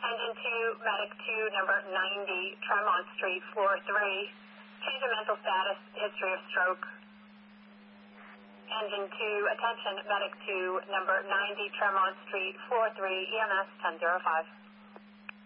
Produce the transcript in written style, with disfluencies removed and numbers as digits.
Engine 2, medic 2, number 90, Tremont Street, floor 3. Change of mental status, history of stroke. Engine 2, attention, medic 2, number 90, Tremont Street, floor 3, EMS 1005.